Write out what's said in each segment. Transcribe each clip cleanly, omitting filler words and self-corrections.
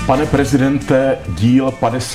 Pane prezidente, díl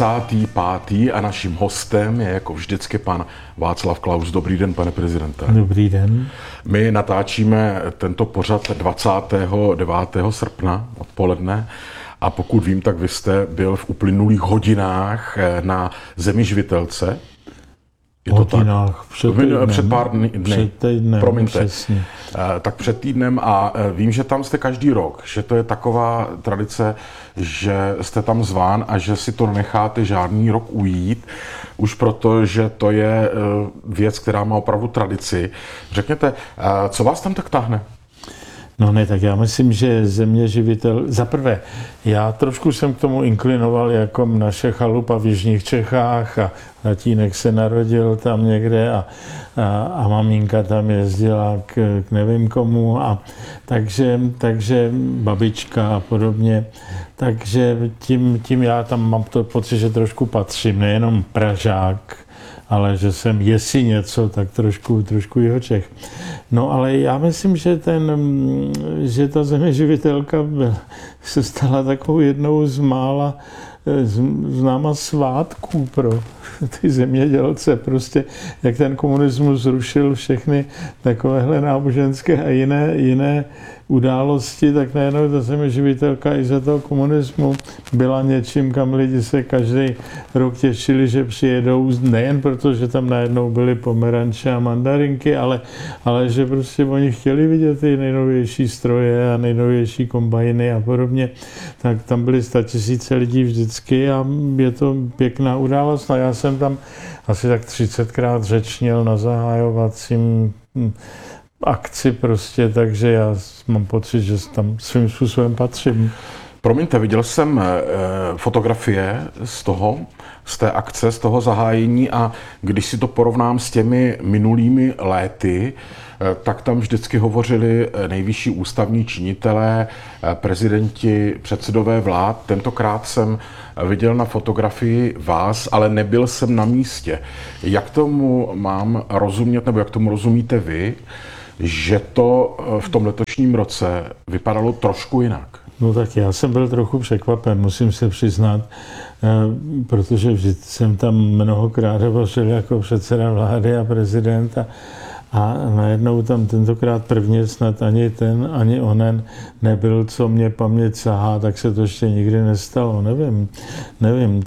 55. a naším hostem je jako vždycky pan Václav Klaus. Dobrý den, pane prezidente. Dobrý den. My natáčíme tento pořad 29. srpna odpoledne a pokud vím, tak vy jste byl v uplynulých hodinách na Zemi živitelce. Je to hodinách, tak? Před pár dny. Před týdnem, promiňte. Přesně. Tak před týdnem a vím, že tam jste každý rok, že to je taková tradice, že jste tam zván a že si to necháte žádný rok ujít, už proto, že to je věc, která má opravdu tradici. Řekněte, co vás tam tak táhne? No ne, tak já myslím, že Země živitel, zaprvé, já trošku jsem k tomu inklinoval jako naše chalupa v jižních Čechách a tatínek se narodil tam někde a maminka tam jezdila k nevím komu a takže babička a podobně. Takže tím já tam mám to pocit, že trošku patřím, nejenom Pražák, ale že jsem jestli něco, tak trošku Jihočech. No ale já myslím, že ta Země živitelka se stala takovou jednou z mála známa svátků pro ty zemědělce. Prostě jak ten komunismus zrušil všechny takovéhle náboženské a jiné události, tak najednou ta Země živitelka i za toho komunismu byla něčím, kam lidi se každý rok těšili, že přijedou, nejen proto, že tam najednou byly pomeranče a mandarinky, ale že prostě oni chtěli vidět ty nejnovější stroje a nejnovější kombajny a podobně. Tak tam byly 100 000 lidí vždycky a je to pěkná událost. A já jsem tam asi tak 30krát řečnil na zahájovacím akci prostě, takže já mám pocit, že tam svým způsobem patřím. Promiňte, viděl jsem fotografie z té akce, z toho zahájení a když si to porovnám s těmi minulými léty, tak tam vždycky hovořili nejvyšší ústavní činitelé, prezidenti, předsedové vlád. Tentokrát jsem viděl na fotografii vás, ale nebyl jsem na místě. Jak tomu mám rozumět, nebo jak tomu rozumíte vy, že to v tom letošním roce vypadalo trošku jinak? No tak já jsem byl trochu překvapen, musím se přiznat, protože vždy jsem tam mnohokrát hovořil jako předseda vlády a prezident a najednou tam tentokrát prvně snad ani ten, ani onen nebyl, co mě paměť sahá, tak se to ještě nikdy nestalo, nevím,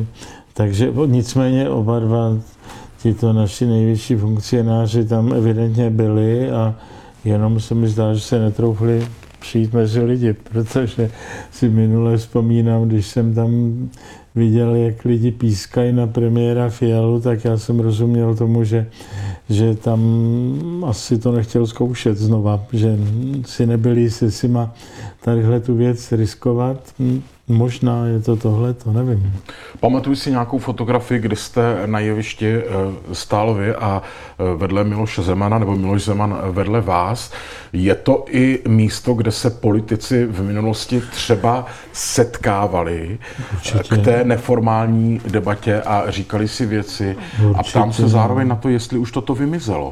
takže nicméně oba dva tito naši nejvyšší funkcionáři tam evidentně byli a jenom se mi zdá, že se netroufli přijít mezi lidi, protože si minule vzpomínám, když jsem tam viděl, jak lidi pískají na premiéra Fialu, tak já jsem rozuměl tomu, že tam asi to nechtěl zkoušet znova, že si nebyli jistí, si má tadyhle tu věc riskovat. Možná je to tohle, to nevím. Pamatuju si nějakou fotografii, kdy jste na jevišti stál vy a vedle Miloše Zemana, nebo Miloš Zeman vedle vás. Je to i místo, kde se politici v minulosti třeba setkávali k té neformální debatě a říkali si věci. Určitě. A ptám se zároveň na to, jestli už toto vymizelo.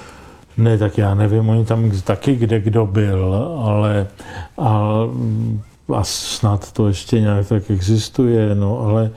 Ne, tak já nevím, oni tam taky kde kdo byl, ale a snad to ještě nějak tak existuje, no, ale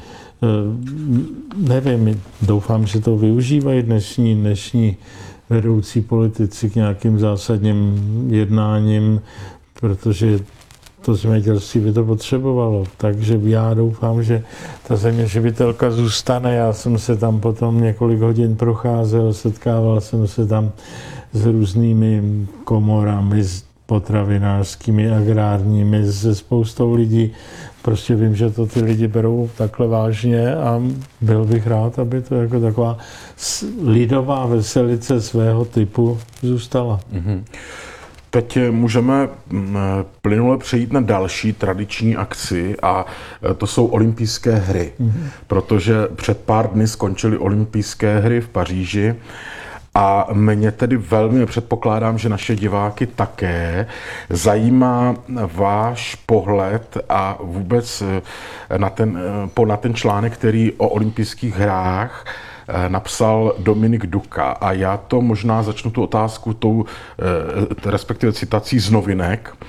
nevím, doufám, že to využívají dnešní vedoucí politici k nějakým zásadním jednáním, protože to zemědělství by to potřebovalo. Takže já doufám, že ta Země živitelka zůstane. Já jsem se tam potom několik hodin procházel, setkával jsem se tam s různými komorami, potravinářskými, agrárními, se spoustou lidí. Prostě vím, že to ty lidi berou takhle vážně a byl bych rád, aby to jako taková lidová veselice svého typu zůstala. Mm-hmm. Teď můžeme plynule přejít na další tradiční akci a to jsou olympijské hry, protože před pár dny skončily olympijské hry v Paříži a mě tedy velmi, předpokládám, že naše diváky zajímá váš pohled a vůbec na ten článek, který o olympijských hrách napsal Dominik Duka. A já to možná začnu tu otázku respektive citací z novinek,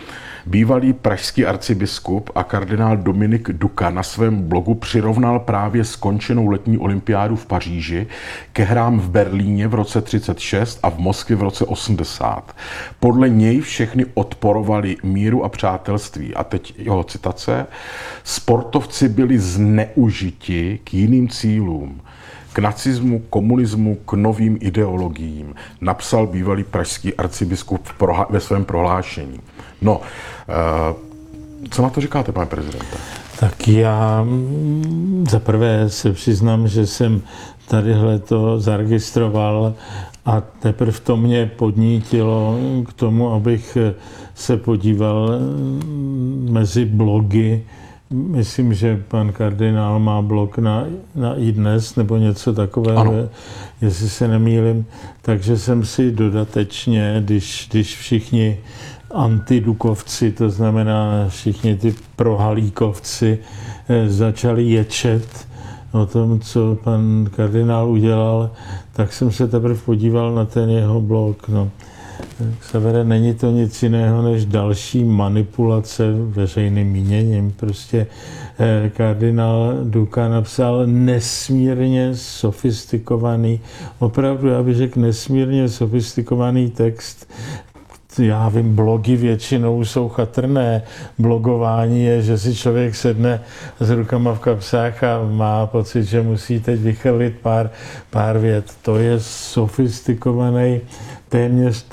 Bývalý pražský arcibiskup a kardinál Dominik Duka na svém blogu přirovnal právě skončenou letní olympiádu v Paříži ke hrám v Berlíně v roce 36 a v Moskvě v roce 80. Podle něj všechny odporovali míru a přátelství. A teď jeho citace. Sportovci byli zneužiti k jiným cílům. K nacismu, komunismu, k novým ideologiím, napsal bývalý pražský arcibiskup ve svém prohlášení. No, co na to říkáte, pane prezidente? Tak já zaprvé se přiznám, že jsem tadyhle to zaregistroval a teprve to mě podnítilo k tomu, abych se podíval mezi blogy. Myslím, že pan kardinál má blog na iDnes nebo něco takového, ano. Jestli se nemýlim. Takže jsem si dodatečně, když všichni antidukovci, to znamená všichni ty prohalíkovci, začali ječet o tom, co pan kardinál udělal, tak jsem se teprve podíval na ten jeho blog. No. Severe, není to nic jiného než další manipulace veřejným míněním. Prostě kardinál Duka napsal nesmírně sofistikovaný, opravdu, já bych řekl, nesmírně sofistikovaný text. Já vím, blogy většinou jsou chatrné. Blogování je, že si člověk sedne s rukama v kapsách a má pocit, že musí teď vychrlit pár vět. To je sofistikovaný, téměř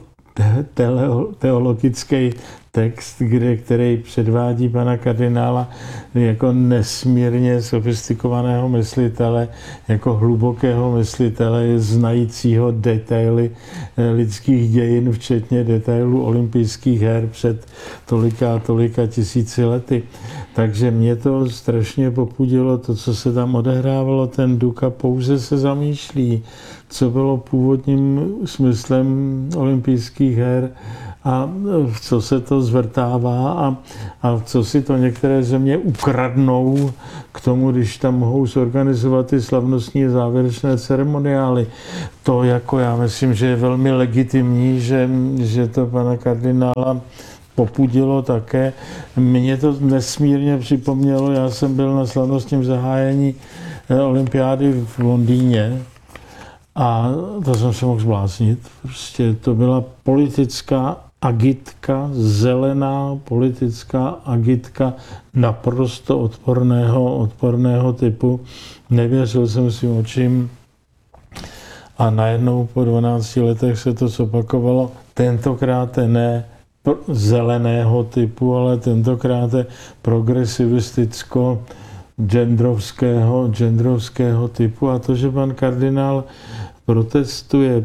teologický text, který předvádí pana kardinála jako nesmírně sofistikovaného myslitele, jako hlubokého myslitele, znajícího detaily lidských dějin, včetně detailů olympijských her před tolika tisíci lety. Takže mě to strašně popudilo, to, co se tam odehrávalo. Ten Duka pouze se zamýšlí, co bylo původním smyslem olympijských her a co se to zvrtává a co si to některé země ukradnou k tomu, když tam mohou zorganizovat ty slavnostní závěrečné ceremoniály. To jako já myslím, že je velmi legitimní, že to pana kardinála popudilo také. Mně to nesmírně připomnělo, já jsem byl na slavnostním zahájení olympiády v Londýně a to jsem se mohl zbláznit. Prostě to byla politická agitka, zelená politická agitka naprosto odporného typu. Nevěřil jsem svým očím a najednou po 12 letech se to zopakovalo. Tentokrát ne zeleného typu, ale tentokrát progresivisticko genderovského typu. A to, že pan kardinál protestuje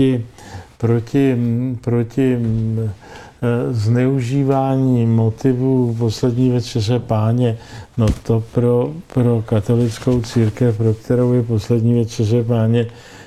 proti zneužívání motivů poslední večeře Páně, no to pro katolickou církev, pro kterou je poslední večeře Páně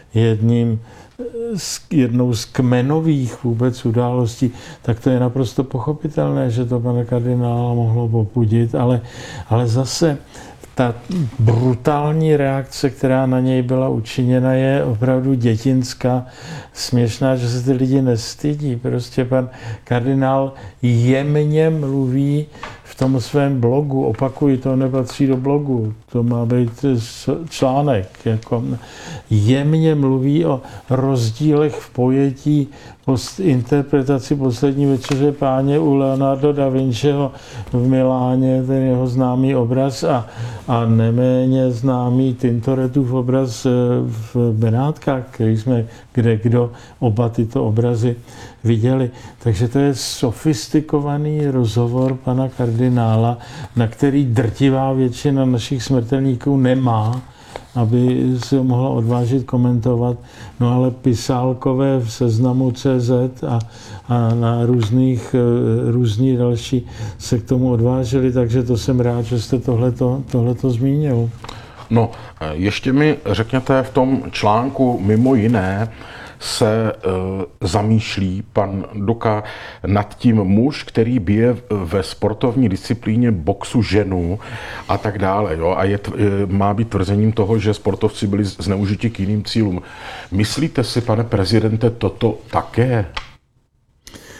jednou z kmenových vůbec událostí, tak to je naprosto pochopitelné, že to pana kardinála mohlo popudit, ale zase ta brutální reakce, která na něj byla učiněna, je opravdu dětinská, směšná, že se ty lidi nestydí. Prostě pan kardinál jemně mluví v tom svém blogu, opakuji, to nepatří do blogu, to má být článek, jako jemně mluví o rozdílech v pojetí interpretaci poslední večeře Páně u Leonardo da Vinciho v Miláně, ten jeho známý obraz a neméně známý Tintoretův obraz v Benátkách, který jsme kdo oba tyto obrazy viděli. Takže to je sofistikovaný rozhovor pana kardinála, na který drtivá většina našich smrtelníků nemá, aby se ho mohla odvážit komentovat. No ale pisálkové v Seznamu CZ a na různí další se k tomu odvážili, takže to jsem rád, že jste tohleto zmínil. No, ještě mi řekněte, v tom článku mimo jiné se zamýšlí pan Duka nad tím muž, který bije ve sportovní disciplíně boxu ženu a tak dále. Jo? A má být tvrzením toho, že sportovci byli zneužiti k jiným cílům. Myslíte si, pane prezidente, toto také?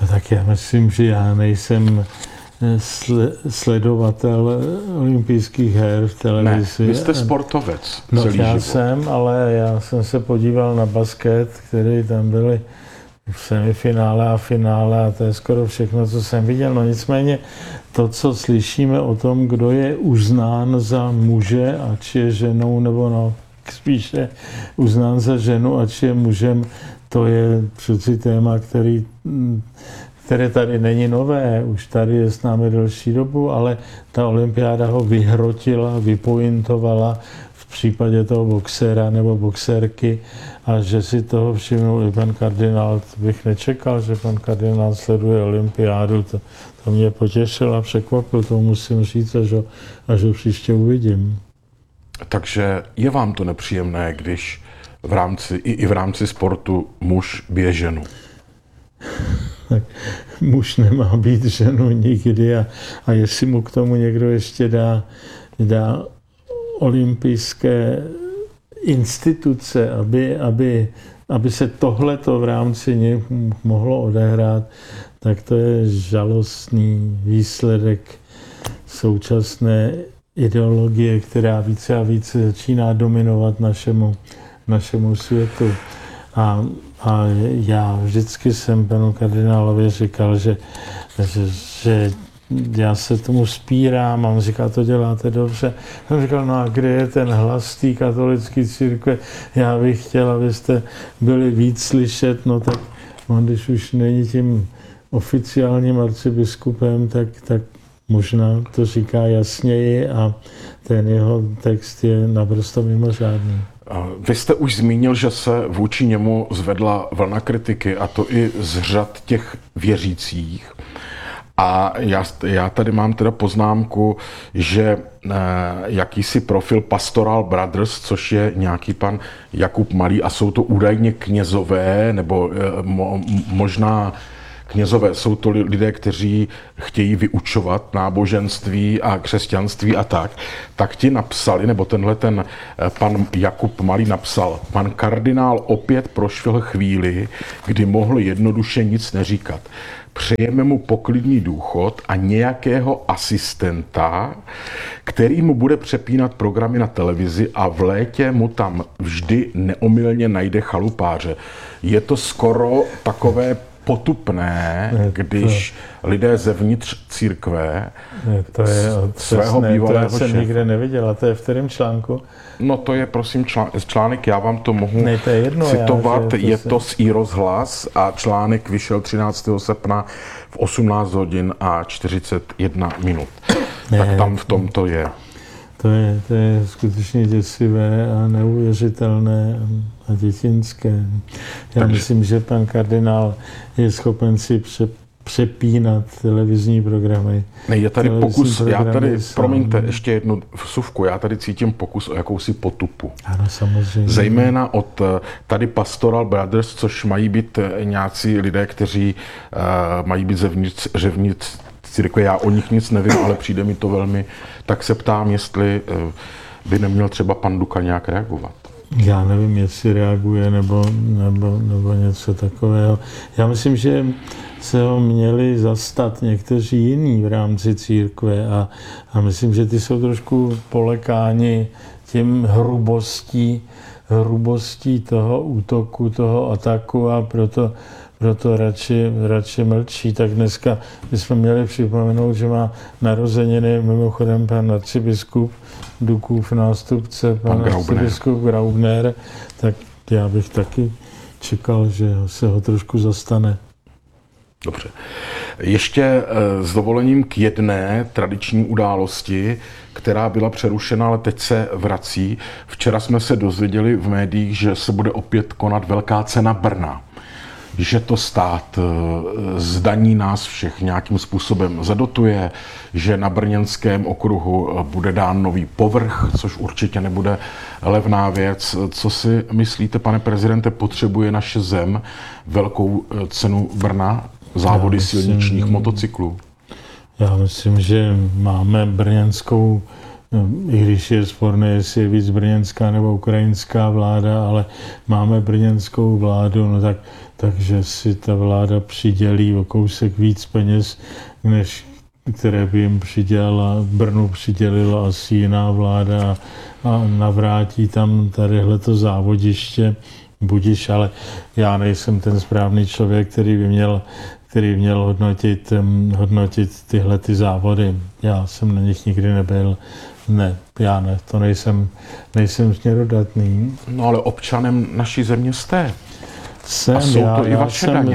No tak já myslím, že já nejsem sledovatel olympijských her v televizi. Ne, vy jste sportovec. No celý já život. jsem, ale já jsem se podíval na basket, který tam byly v semifinále a finále a to je skoro všechno, co jsem viděl. No nicméně to, co slyšíme o tom, kdo je uznán za muže, ať je ženou, nebo no, spíše uznán za ženu, ať je mužem, to je přeci téma, které tady není nové, už tady je s námi delší dobu, ale ta olympiáda ho vyhrotila, vypointovala v případě toho boxera nebo boxerky a že si toho všimnul i pan kardinál, to bych nečekal, že pan kardinál sleduje olympiádu, to mě potěšilo a překvapilo, to musím říct, až ho příště uvidím. Takže je vám to nepříjemné, když i v rámci sportu muž bije ženu? Tak muž nemá být ženu nikdy a jestli mu k tomu někdo ještě dá olympijské instituce, aby se tohleto v rámci nich mohlo odehrát, tak to je žalostný výsledek současné ideologie, která více a více začíná dominovat našemu světu. A já vždycky jsem panu kardinálovi říkal, že já se tomu vzpírám a on říká, to děláte dobře. On říkal, no a kde je ten hlas té katolické církve? Já bych chtěl, abyste byli víc slyšet, no tak on, když už není tím oficiálním arcibiskupem, tak možná to říká jasněji a ten jeho text je naprosto mimořádný. Vy jste už zmínil, že se vůči němu zvedla vlna kritiky, a to i z řad těch věřících. A já tady mám teda poznámku, že jakýsi profil Pastoral Brothers, což je nějaký pan Jakub Malý, a jsou to údajně knězové, nebo možná knězové, jsou to lidé, kteří chtějí vyučovat náboženství a křesťanství a tak ti napsali, nebo tenhle ten pan Jakub Malý napsal, pan kardinál opět prošvihl chvíli, kdy mohl jednoduše nic neříkat. Přejeme mu poklidný důchod a nějakého asistenta, který mu bude přepínat programy na televizi a v létě mu tam vždy neomylně najde chalupáře. Je to skoro takové potupné, když lidé zevnitř církve svého bývalého šéfa. To jsem nikde neviděl, a to je v kterém článku? No to je prosím článek, já vám to mohu citovat, je to z iRozhlas a článek vyšel 13. srpna v 18 hodin a 41 minut. Tak tam v tom to je. To je skutečně děsivé a neuvěřitelné a dětinské. Já myslím, že pan kardinál je schopen si přepínat televizní programy. Ne, je tady pokus, promiňte, ještě jednu vsuvku, já tady cítím pokus o jakousi potupu. Ano, samozřejmě. Zejména od tady Pastoral Brothers, což mají být nějací lidé, kteří mají být zevnitř církve, já o nich nic nevím, ale přijde mi to velmi, tak se ptám, jestli by neměl třeba pan Duka nějak reagovat. Já nevím, jestli reaguje nebo něco takového. Já myslím, že se ho měli zastat někteří jiní v rámci církve a myslím, že ty jsou trošku polekáni tím hrubostí toho útoku, toho ataku a proto radši mlčí. Tak dneska bychom měli připomenout, že má narozeniny mimochodem pan arcibiskup Dukův nástupce, pan arcibiskup Graubner, tak já bych taky čekal, že se ho trošku zastane. Dobře. Ještě s dovolením k jedné tradiční události, která byla přerušena, ale teď se vrací. Včera jsme se dozvěděli v médiích, že se bude opět konat Velká cena Brna. Že to stát zdaní nás všech nějakým způsobem zadotuje, že na brněnském okruhu bude dán nový povrch, což určitě nebude levná věc. Co si myslíte, pane prezidente, potřebuje naše zem Velkou cenu Brna, závody silničních motocyklů? Já myslím, že máme brněnskou, i když je sporné, jestli je víc brněnská nebo ukrajinská vláda, ale máme brněnskou vládu, no tak takže si ta vláda přidělí o kousek víc peněz, než které by jim přidělila, Brnu přidělila asi jiná vláda a navrátí tam tadyhleto závodiště, budiš, ale já nejsem ten správný člověk, který by měl hodnotit tyhle ty závody. Já jsem na nich nikdy nebyl. Ne, já ne, to nejsem směrodatný. No ale občanem naší země jste. Jsem, a jsou to i vaše daně.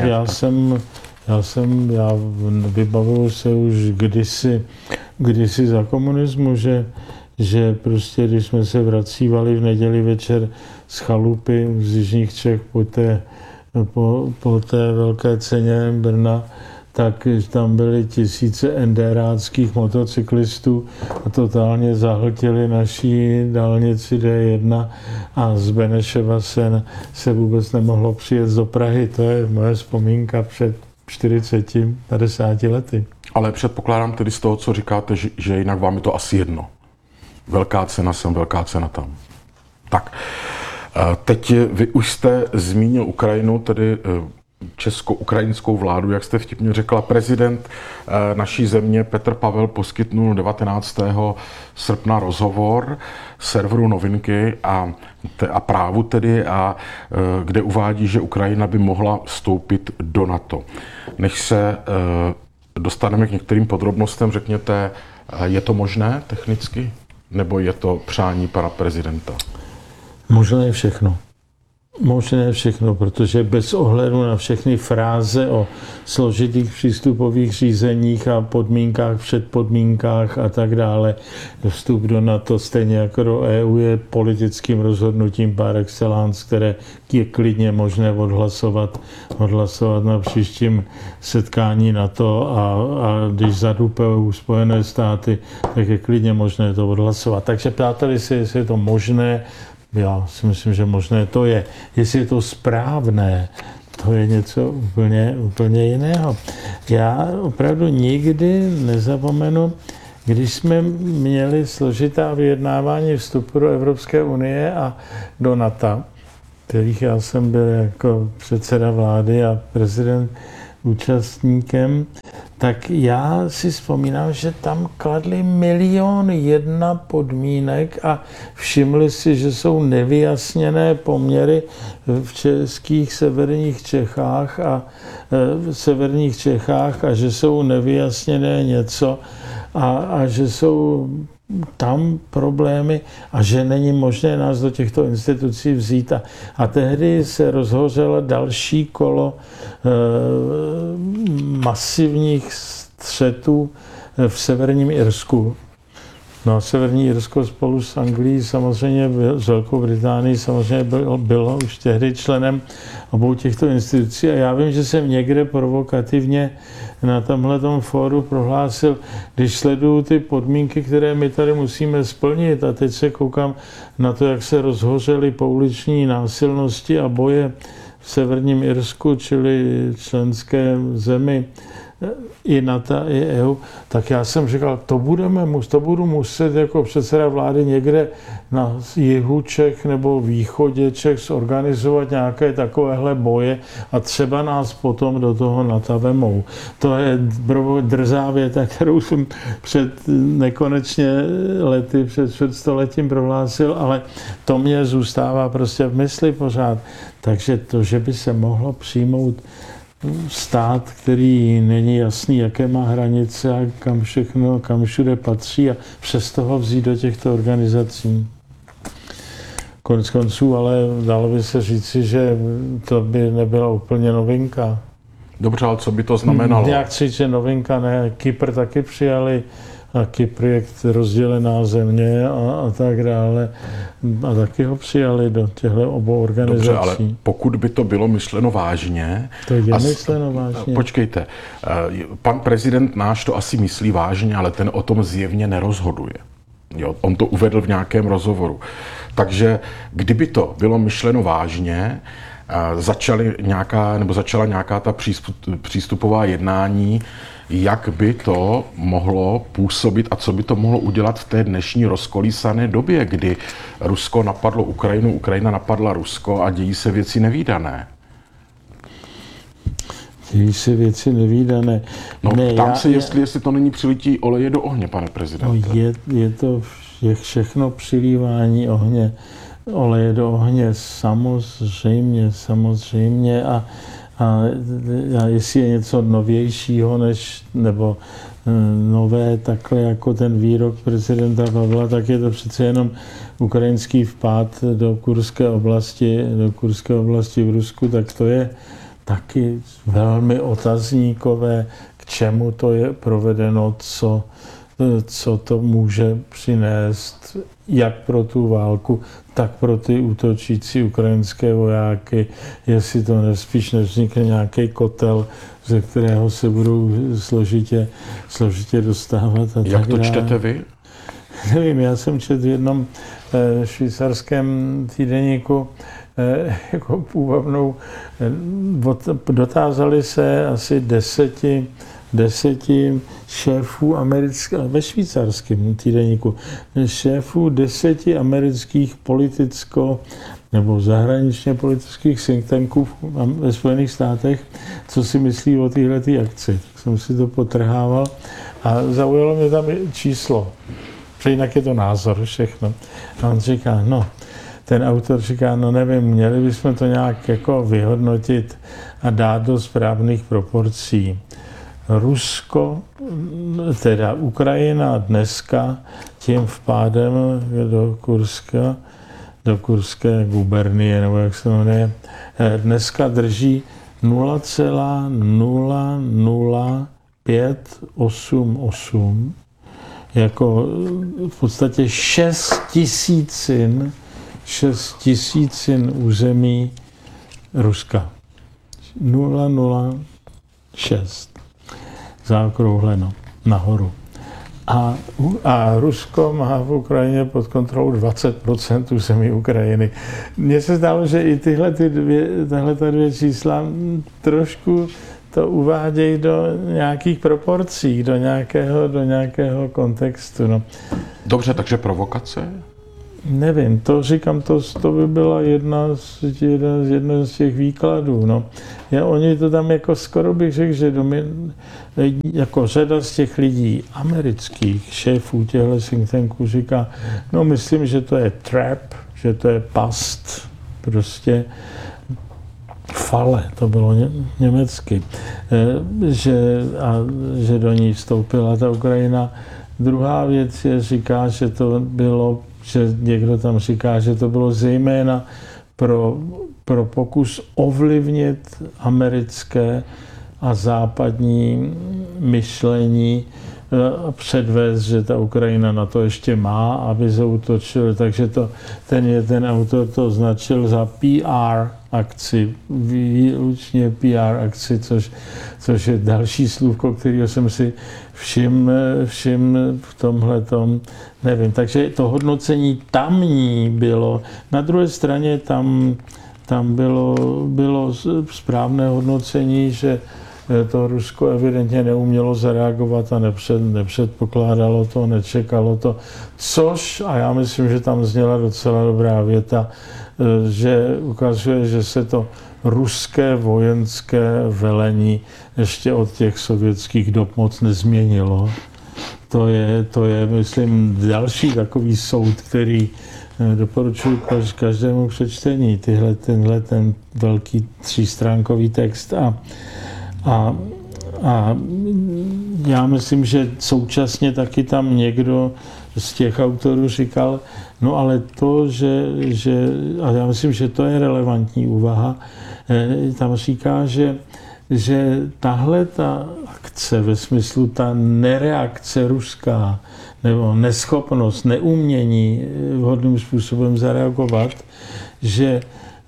Já vybavuju se už kdysi za komunismu, že prostě, když jsme se vracívali v neděli večer z chalupy z jižních Čech po té velké ceně Brna, tak tam byly tisíce enderáckých motocyklistů a totálně zahltili naší dálnici D1 a z Benešova se vůbec nemohlo přijet do Prahy. To je moje vzpomínka před 40-50 lety. Ale předpokládám tedy z toho, co říkáte, že jinak vám je to asi jedno. Velká cena sem, velká cena tam. Tak, teď vy už jste zmínil Ukrajinu, tedy česko-ukrajinskou vládu, jak jste vtipně řekla. Prezident naší země Petr Pavel poskytnul 19. srpna rozhovor serveru Novinky a Právu tedy, kde uvádí, že Ukrajina by mohla vstoupit do NATO. Než se dostaneme k některým podrobnostem, řekněte, je to možné technicky? Nebo je to přání pana prezidenta? Možné je všechno. Možné všechno, protože bez ohledu na všechny fráze o složitých přístupových řízeních a podmínkách, předpodmínkách a tak dále, vstup do NATO stejně jako do EU je politickým rozhodnutím par excellence, které je klidně možné odhlasovat na příštím setkání NATO a když zadupou Spojené státy, tak je klidně možné to odhlasovat. Takže ptáteli se, jestli je to možné. Já si myslím, že možné to je. Jestli je to správné, to je něco úplně jiného. Já opravdu nikdy nezapomenu, když jsme měli složitá vyjednávání vstupu do Evropské unie a do NATO, kterých já jsem byl jako předseda vlády a prezident účastníkem, tak já si vzpomínám, že tam kladli 1 000 001 podmínek a všimli si, že jsou nevyjasněné poměry v českých severních Čechách a že jsou nevyjasněné něco a že jsou tam problémy a že není možné nás do těchto institucí vzít. A tehdy se rozhořelo další kolo masivních střetů v Severním Irsku. No a Severní Irsko spolu s Anglií, samozřejmě s Velkou Británií, samozřejmě bylo už tehdy členem obou těchto institucí. A já vím, že jsem někde provokativně na tomhletom fóru prohlásil, když sleduju ty podmínky, které my tady musíme splnit, a teď se koukám na to, jak se rozhořely pouliční násilnosti a boje v Severním Irsku, čili členské zemi i NATO, i EU, tak já jsem říkal, to budu muset jako předseda vlády někde na jihu Čech nebo východě Čech zorganizovat nějaké takovéhle boje a třeba nás potom do toho NATO vemou. To je drzá věta, kterou jsem před nekonečně lety, před stoletím prohlásil, ale to mě zůstává prostě v mysli pořád. Takže to, že by se mohlo přijmout stát, který není jasný, jaké má hranice a kam všude patří a přes toho vzít do těchto organizací. Konec konců, ale dalo by se říci, že to by nebyla úplně novinka. Dobře, ale co by to znamenalo? Jak říct, že novinka ne. Kypr taky přijali a Kypr je rozdělená země a tak dále. A taky ho přijali do těchto obou organizací. Dobře, ale pokud by to bylo myšleno vážně... To je myšleno vážně. Počkejte, pan prezident náš to asi myslí vážně, ale ten o tom zjevně nerozhoduje. Jo, on to uvedl v nějakém rozhovoru. Takže kdyby to bylo myšleno vážně, začala nějaká ta přístupová jednání, jak by to mohlo působit a co by to mohlo udělat v té dnešní rozkolísané době, kdy Rusko napadlo Ukrajinu, Ukrajina napadla Rusko a dějí se věci nevídané. dějí se věci nevídané. No, ptám se, jestli to není přilití oleje do ohně, pane prezidente. No, je to všechno přilívání oleje do ohně, samozřejmě a jestli je něco novějšího nebo nové, takhle jako ten výrok prezidenta Pavla, tak je to přece jenom ukrajinský vpád do Kurské oblasti v Rusku, tak to je taky velmi otazníkové, k čemu to je provedeno, co to může přinést, jak pro tu válku, tak pro ty útočící ukrajinské vojáky, jestli to nespíš nevznikne nějaký kotel, ze kterého se budou složitě dostávat. Jak to čtete vy? Nevím, já jsem četl v jednom švýcarském týdeníku jako půvabnou, dotázali se asi 10 šéfů amerických, ve švýcarském týdeníku, šéfů 10 amerických nebo zahraničně politických think tanků ve Spojených státech, co si myslí o této akci. Tak jsem si to potrhával a zaujalo mě tam číslo. Jinak je to názor, všechno. A on říká, ten autor říká, nevím, měli bychom to nějak jako vyhodnotit a dát do správných proporcí. Rusko, teda Ukrajina dneska tím vpádem do Kurské gubernie, nebo jak se jmenuje, dneska drží 0,00588, jako v podstatě 6 tisícin území Ruska. 006. Zaokrouhleno nahoru. A Rusko má v Ukrajině pod kontrolou 20% území Ukrajiny. Mně se zdálo, že i tahle dvě čísla trošku to uvádějí do nějakých proporcí, do nějakého kontextu. Dobře, takže provokace? Nevím, to říkám, to by byla jedna z těch výkladů. Oni to tam jako skoro bych řekl, že jako řada z těch lidí, amerických šéfů těchto think tanků říká, myslím, že to je trap, že to je past, prostě fale, to bylo německy, že do ní vstoupila ta Ukrajina. Druhá věc je, říká, že někdo tam říká, že to bylo zejména pro pokus ovlivnit americké a západní myšlení a předvést, že ta Ukrajina na to ještě má, aby zaútočil. Takže ten autor to označil za PR akci, výlučně PR akci, což je další slůvko, kterého jsem si všiml v tomhletom, nevím. Takže to hodnocení tamní bylo. Na druhé straně tam bylo správné hodnocení, že to Rusko evidentně neumělo zareagovat a nepředpokládalo to, nečekalo to. Což, a já myslím, že tam zněla docela dobrá věta, že ukazuje, že se to ruské vojenské velení ještě od těch sovětských dob moc nezměnilo. To je, myslím, další takový soud, který doporučuji každému přečtení, tenhle velký 3stránkový text. A já myslím, že současně taky tam někdo z těch autorů říkal, ale to, a já myslím, že to je relevantní úvaha, tam říká, že tahle ta akce ve smyslu ta nereakce ruská nebo neschopnost, neumění vhodným způsobem zareagovat, že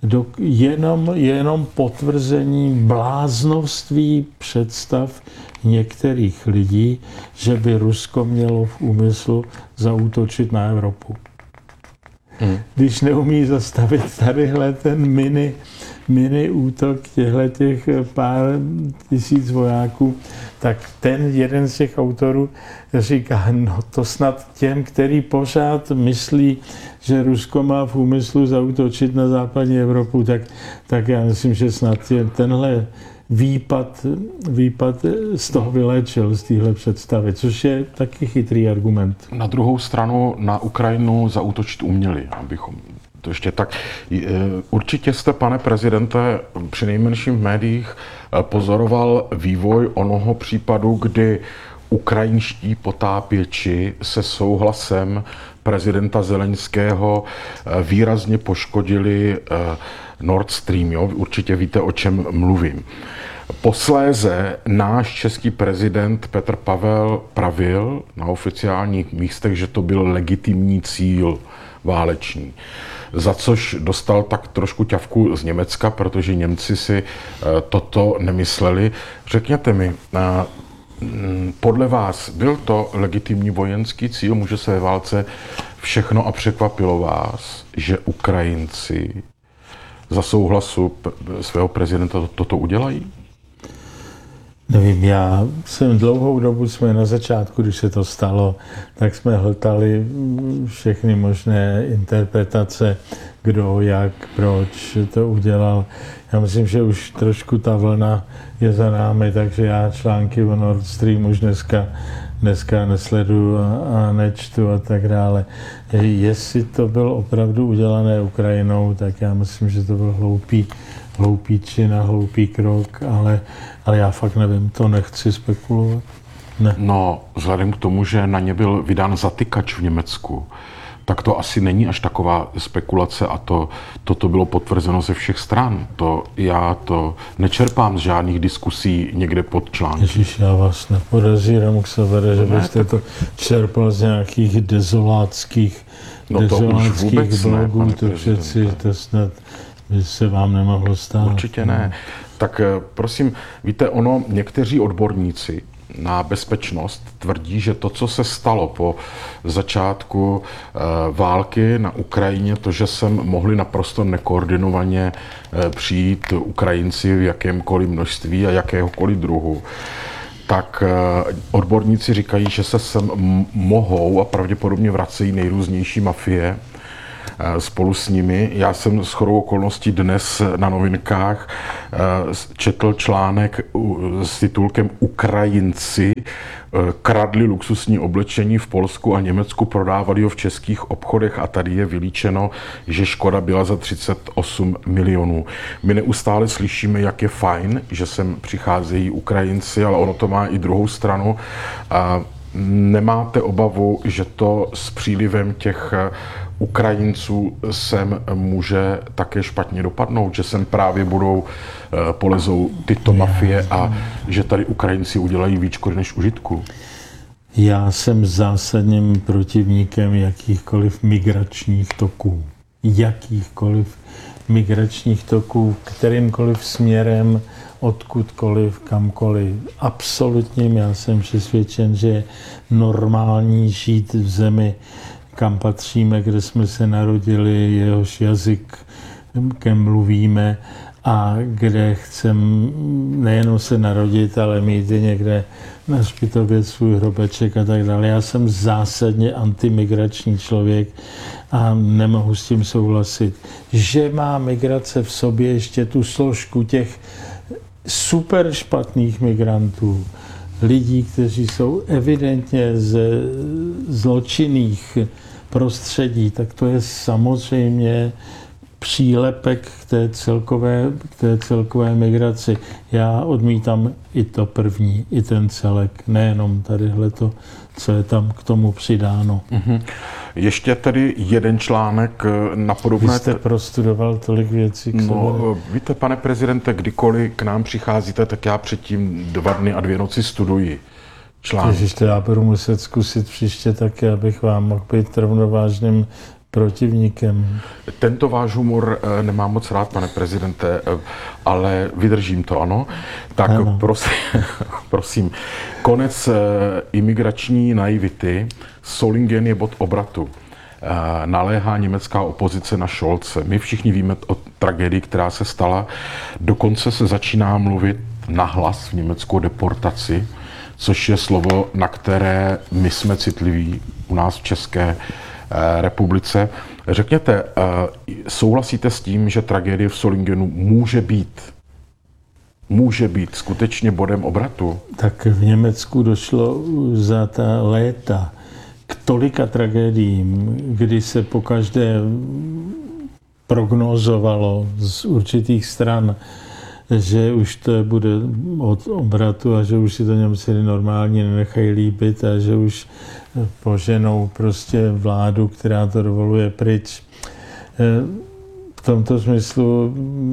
jenom potvrzení bláznoství představ některých lidí, že by Rusko mělo v úmyslu zaútočit na Evropu. Když neumí zastavit tadyhle ten mini útok těch pár tisíc vojáků, tak ten jeden z těch autorů říká, to snad těm, který pořád myslí, že Rusko má v úmyslu zaútočit na západní Evropu, tak já myslím, že snad tenhle výpad z toho vyléčil, z téhle představy, což je taky chytrý argument. Na druhou stranu na Ukrajinu zaútočit uměli, abychom to ještě tak. Určitě jste, pane prezidente, přinejmenším v médiích pozoroval vývoj onoho případu, kdy ukrajinští potápěči se souhlasem prezidenta Zelenského výrazně poškodili Nord Stream. Jo? Určitě víte, o čem mluvím. Posléze náš český prezident Petr Pavel pravil na oficiálních místech, že to byl legitimní cíl válečný. Za což dostal tak trošku ťavku z Německa, protože Němci si toto nemysleli. Řekněte mi, podle vás byl to legitimní vojenský cíl? Může se ve válce všechno a překvapilo vás, že Ukrajinci za souhlasu svého prezidenta toto udělají? Nevím, já jsem dlouhou dobu, jsme na začátku, když se to stalo, tak jsme hltali všechny možné interpretace, kdo, jak, proč to udělal. Já myslím, že už trošku ta vlna je za námi, takže já články o Nord Stream už dneska nesleduju a nečtu a tak dále. Jestli to bylo opravdu udělané Ukrajinou, tak já myslím, že to byl hloupý čin a hloupý krok, ale já fakt nevím, to nechci spekulovat. Ne. No, vzhledem k tomu, že na ně byl vydán zatykač v Německu, tak to asi není až taková spekulace a toto bylo potvrzeno ze všech stran. Já to nečerpám z žádných diskusí někde pod články. Ježíš, já vás nepodezírám, Xavere, že byste to čerpal z nějakých dezolátských blogů, to přeci to snad by se vám nemohlo stát. Určitě ne. Tak prosím, víte, někteří odborníci na bezpečnost tvrdí, že to, co se stalo po začátku války na Ukrajině, to, že sem mohli naprosto nekoordinovaně přijít Ukrajinci v jakémkoliv množství a jakéhokoliv druhu, tak odborníci říkají, že se sem mohou a pravděpodobně vracejí nejrůznější mafie spolu s nimi. Já jsem shodou okolností dnes na Novinkách četl článek s titulkem Ukrajinci kradli luxusní oblečení v Polsku a Německu, prodávali ho v českých obchodech a tady je vylíčeno, že škoda byla za 38 milionů. My neustále slyšíme, jak je fajn, že sem přicházejí Ukrajinci, ale ono to má i druhou stranu. Nemáte obavu, že to s přílivem těch Ukrajinců sem může také špatně dopadnout, že sem právě polezou tyto mafie a že tady Ukrajinci udělají víc škody než užitku? Já jsem zásadním protivníkem jakýchkoliv migračních toků. Kterýmkoliv směrem, odkudkoliv, kamkoliv. Absolutním, já jsem přesvědčen, že je normální žít v zemi, kam patříme, kde jsme se narodili, jehož jazykem mluvíme a kde chceme nejenom se narodit, ale mít i někde na hřbitově svůj hrobeček a tak dále. Já jsem zásadně antimigrační člověk a nemohu s tím souhlasit. Že má migrace v sobě ještě tu složku těch super špatných migrantů, lidí, kteří jsou evidentně ze zločinných prostředí, tak to je samozřejmě přílepek k té celkové migraci. Já odmítám i to první, i ten celek, nejenom tadyhleto, co je tam k tomu přidáno. Mm-hmm. Ještě tedy jeden článek na podobné... Vy jste prostudoval tolik věcí k sobě. Víte, pane prezidente, kdykoliv k nám přicházíte, tak já předtím 2 dny a 2 noci studuji článek. Ježiš, to já budu muset zkusit příště taky, abych vám mohl být rovnovážným protivníkem. Tento váš humor nemám moc rád, pane prezidente, ale vydržím to, ano? Tak ano. Prosím, konec imigrační naivity, Solingen je bod obratu. Naléhá německá opozice na Scholze. My všichni víme o tragédii, která se stala. Dokonce se začíná mluvit nahlas v Německu o deportaci, což je slovo, na které my jsme citliví u nás v České republice. Řekněte, souhlasíte s tím, že tragédie v Solingenu může být může být skutečně bodem obratu? Tak v Německu došlo za ta léta k tolika tragédiím, kdy se pokaždé prognozovalo z určitých stran, že už to bude od obratu a že už si to Němci normálně nenechají líbit a že už poženou prostě vládu, která to dovoluje, pryč. V tomto smyslu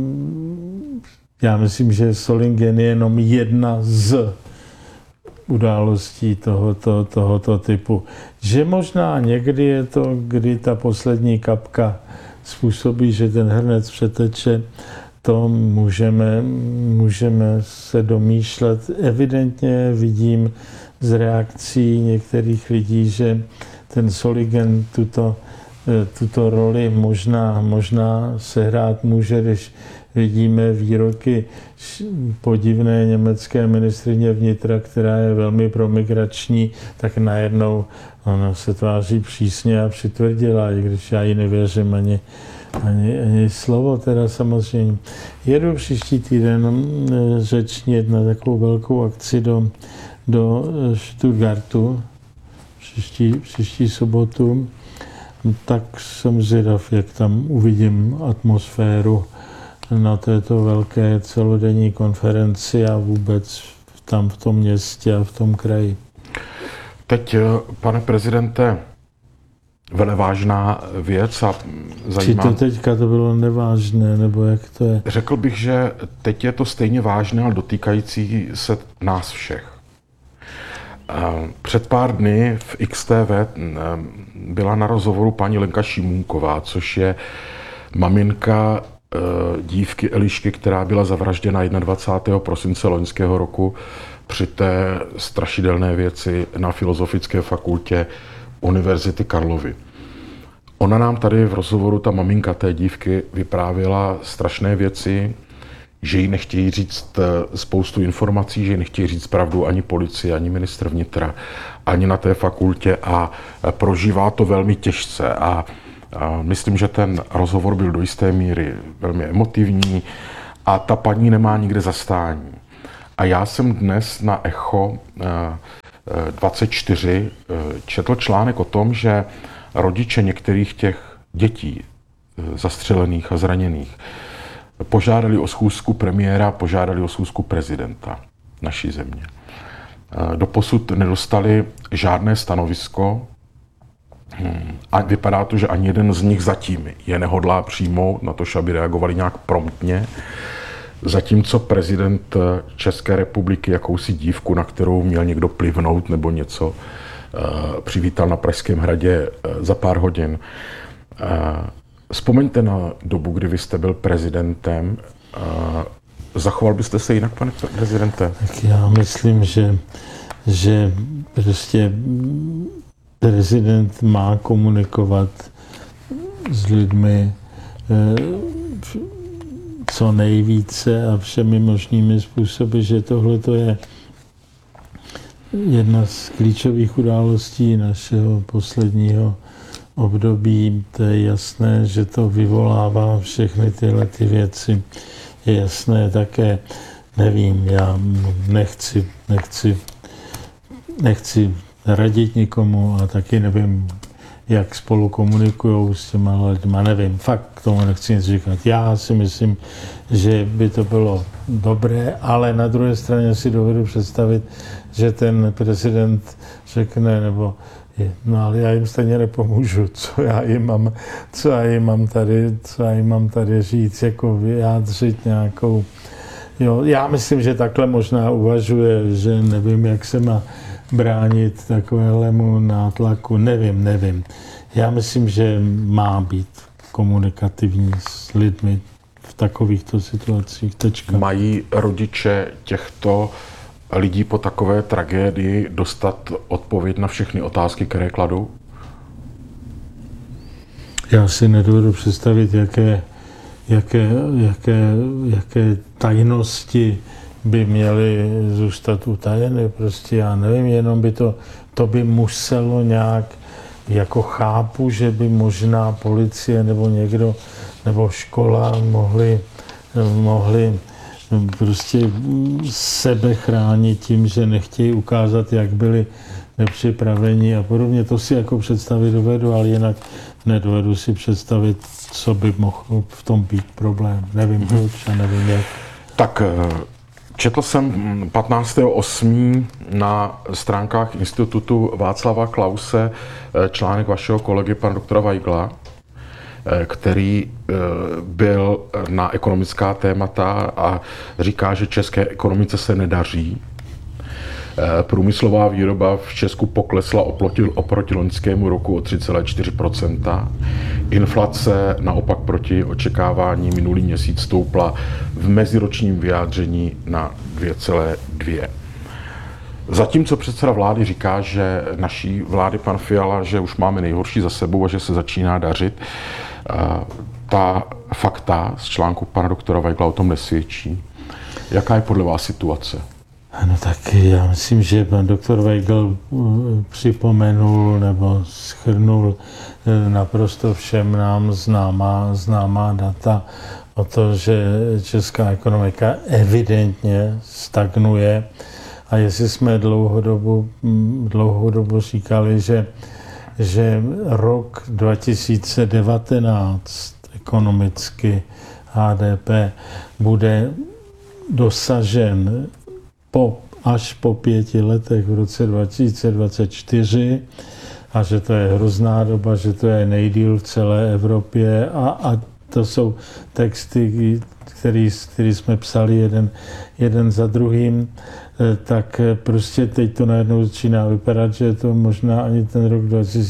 já myslím, že Solingen je jenom jedna z událostí tohoto typu. Že možná někdy je to, kdy ta poslední kapka způsobí, že ten hrnec přeteče, to můžeme se domýšlet. Evidentně vidím z reakcí některých lidí, že ten Solingen tuto roli možná sehrát může, když vidíme výroky podivné německé ministryně vnitra, která je velmi promigrační, tak najednou ona se tváří přísně a přitvrdila, i když já jí nevěřím ani slovo, teda samozřejmě. Jedu příští týden řečnit na takovou velkou akci do Stuttgartu, příští sobotu, tak jsem zvědav, jak tam uvidím atmosféru na této velké celodenní konferenci a vůbec tam v tom městě a v tom kraji. Teď, pane prezidente, velevážná věc a zajímá... Či to teďka to bylo nevážné, nebo jak to je? Řekl bych, že teď je to stejně vážné, ale dotýkající se nás všech. Před pár dny v XTV byla na rozhovoru paní Lenka Šimůnková, což je maminka dívky Elišky, která byla zavražděna 21. prosince loňského roku při té strašidelné věci na Filozofické fakultě Univerzity Karlovy. Ona nám tady v rozhovoru, ta maminka té dívky, vyprávěla strašné věci, že jí nechtějí říct spoustu informací, že jí nechtějí říct pravdu ani policie, ani ministr vnitra, ani na té fakultě a prožívá to velmi těžce. A myslím, že ten rozhovor byl do jisté míry velmi emotivní a ta paní nemá nikde zastání. A já jsem dnes na Echo 24 četl článek o tom, že rodiče některých těch dětí zastřelených a zraněných požádali o schůzku premiéra, požádali o schůzku prezidenta naší země. Doposud nedostali žádné stanovisko a vypadá to, že ani jeden z nich zatím je nehodlá přijmout, na to, aby reagovali nějak promptně. Zatímco prezident České republiky jakousi dívku, na kterou měl někdo plivnout nebo něco, přivítal na Pražském hradě za pár hodin. Vzpomeňte na dobu, kdy vy jste byl prezidentem. Zachoval byste se jinak, pane prezidente? Tak já myslím, že prostě prezident má komunikovat s lidmi co nejvíce a všemi možnými způsoby, že tohle to je jedna z klíčových událostí našeho posledního období. To je jasné, že to vyvolává všechny tyhle ty věci. Je jasné také, nevím, já nechci radit nikomu a taky nevím, jak spolu komunikujou s těma lidma, nevím, fakt tomu nechci nic říkat. Já si myslím, že by to bylo dobré, ale na druhé straně si dovedu představit, že ten prezident řekne, nebo no ale já jim stejně nepomůžu, co já jim mám tady říct, jako vyjádřit nějakou. Jo, já myslím, že takhle možná uvažuje, že nevím, jak se má bránit takovému nátlaku, nevím. Já myslím, že má být komunikativní s lidmi v takovýchto situacích. Tečka. Mají rodiče těchto lidí po takové tragédii dostat odpověď na všechny otázky, které kladou? Já si nedovedu představit, jaké tajnosti by měly zůstat utajeny. Prostě já nevím, jenom by to by muselo nějak, jako chápu, že by možná policie nebo někdo, nebo škola mohli prostě sebe chránit tím, že nechtějí ukázat, jak byli nepřipraveni a podobně. To si jako představit dovedu, ale jinak nedovedu si představit, co by mohl v tom být problém. Nevím proč a nevím jak. Tak četl jsem 15.8. na stránkách Institutu Václava Klause článek vašeho kolegy, pana doktora Weigla, který byl na ekonomická témata a říká, že české ekonomice se nedaří. Průmyslová výroba v Česku poklesla oproti loňskému roku o 3,4%. Inflace naopak proti očekávání minulý měsíc stoupla v meziročním vyjádření na 2,2%. Zatímco předseda vlády říká, že naší vlády pan Fiala, že už máme nejhorší za sebou a že se začíná dařit, ta fakta z článku pana doktora Weigla o tom nesvědčí. Jaká je podle vás situace? No tak já myslím, že pan doktor Weigl připomenul nebo shrnul naprosto všem nám známá data o to, že česká ekonomika evidentně stagnuje. A jestli jsme dlouhou dobu říkali, že rok 2019 ekonomicky HDP bude dosažen až po 5 letech v roce 2024 a že to je hrozná doba, že to je nejdýl v celé Evropě a to jsou texty, který jsme psali jeden za druhým, tak prostě teď to najednou začíná vypadat, že to možná ani ten rok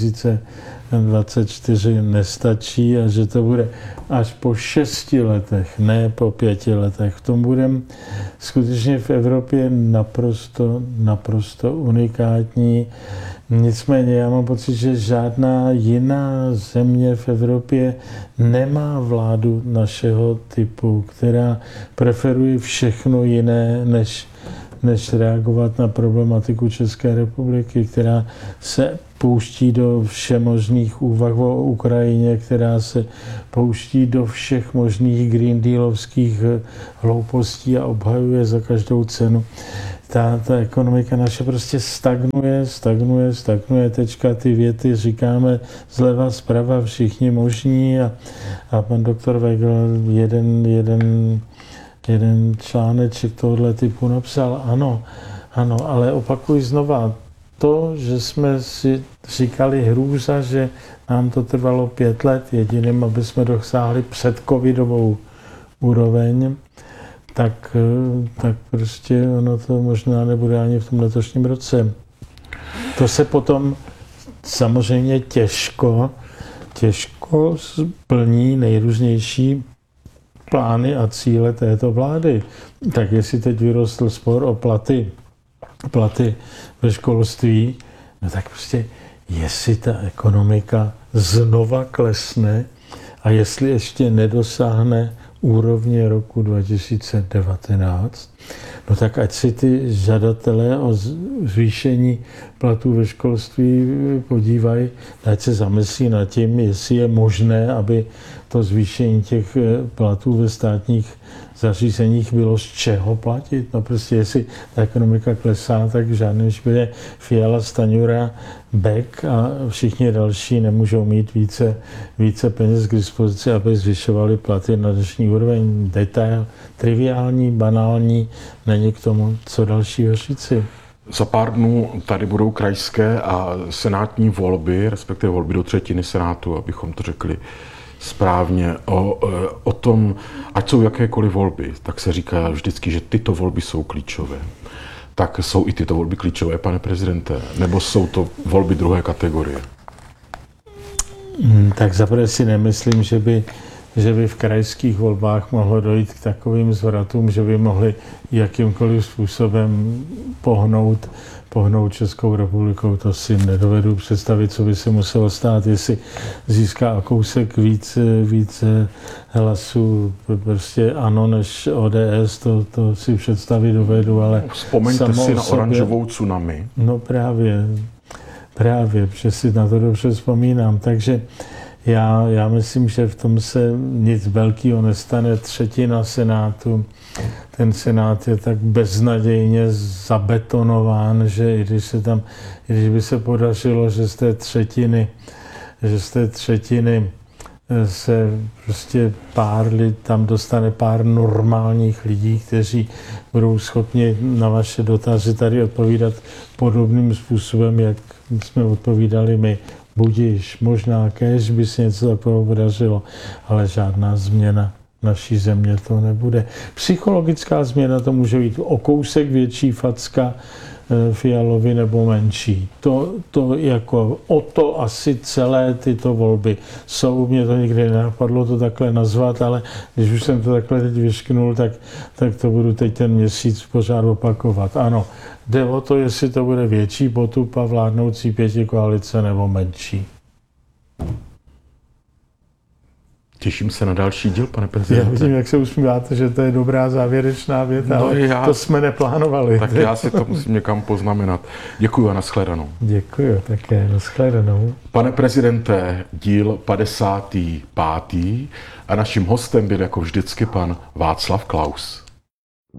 2024 nestačí a že to bude až po 6 letech, ne po 5 letech. V tom budeme skutečně v Evropě naprosto unikátní. Nicméně já mám pocit, že žádná jiná země v Evropě nemá vládu našeho typu, která preferuje všechno jiné, než reagovat na problematiku České republiky, která se pouští do všemožných úvah o Ukrajině, která se pouští do všech možných green dealovských hloupostí a obhajuje za každou cenu. Ta ekonomika naše prostě stagnuje, tečka, ty věty říkáme zleva, zprava, všichni možní a pan doktor Weigl jeden článeček tohoto typu napsal, ano, ale opakuji znova, to, že jsme si říkali hrůza, že nám to trvalo 5 let jediným, aby jsme dosáhli předcovidovou úroveň, tak prostě ono to možná nebude ani v tom letošním roce. To se potom samozřejmě těžko splní nejrůznější plány a cíle této vlády. Tak jestli teď vyrostl spor o platy ve školství, no tak prostě jestli ta ekonomika znova klesne a jestli ještě nedosáhne úrovně roku 2019, no tak ať si ty žadatelé o zvýšení platů ve školství podívají, ať se zamyslí nad tím, jestli je možné, aby to zvýšení těch platů ve státních zařízeních bylo z čeho platit. No prostě jestli ta ekonomika klesá, tak v žádném případě Fiala, Stanjura, Beck a všichni další nemůžou mít více peněz k dispozici, aby zvyšovali platy na dnešní úroveň. Detail, triviální, banální, není k tomu co dalšího říci. Za pár dnů tady budou krajské a senátní volby, respektive volby do 3. senátu, abychom to řekli správně. O tom, ať jsou jakékoliv volby, tak se říká vždycky, že tyto volby jsou klíčové. Tak jsou i tyto volby klíčové, pane prezidente? Nebo jsou to volby druhé kategorie? Tak zaprvé si nemyslím, že by v krajských volbách mohlo dojít k takovým zvratům, že by mohli jakýmkoliv způsobem pohnout Českou republikou. To si nedovedu představit, co by se muselo stát, jestli získá kousek více hlasů prostě ANO než ODS, to si představit dovedu, ale vzpomeňte si na oranžovou tsunami. No právě, protože si na to dobře vzpomínám. Takže Já myslím, že v tom se nic velkého nestane. Třetina Senátu, ten Senát je tak beznadějně zabetonován, že i když by se podařilo, že z té třetiny se prostě tam dostane pár normálních lidí, kteří budou schopni na vaše dotazy tady odpovídat podobným způsobem, jak jsme odpovídali my. Budiž, možná kéž by se něco takového podařilo, ale žádná změna naší země to nebude. Psychologická změna to může být o kousek větší facka Fialovi nebo menší. To jako o to asi celé tyto volby jsou. Mě to nikdy nenapadlo to takhle nazvat, ale když už jsem to takhle teď vyšknul, tak to budu teď ten měsíc pořád opakovat. Ano, jde o to, jestli to bude větší potupa vládnoucí pětikoalice nebo menší. Těším se na další díl, pane prezidente. Já vidím, jak se usmíváte, že to je dobrá závěrečná věta, ale to jsme neplánovali. Tak já si to musím někam poznamenat. Děkuji a nashledanou. Děkuji také, nashledanou. Pane prezidente, díl 55. a naším hostem byl jako vždycky pan Václav Klaus.